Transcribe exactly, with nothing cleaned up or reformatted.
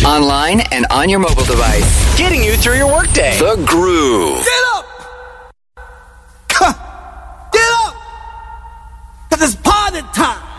online, and on your mobile device. Getting you through your workday. The Groove. Get up! Get up! Cause it's party time!